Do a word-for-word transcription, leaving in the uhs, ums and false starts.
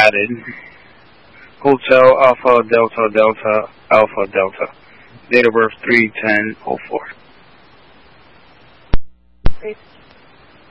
added. Hotel Alpha Delta Delta Alpha Delta. Date of birth three ten oh four. Great.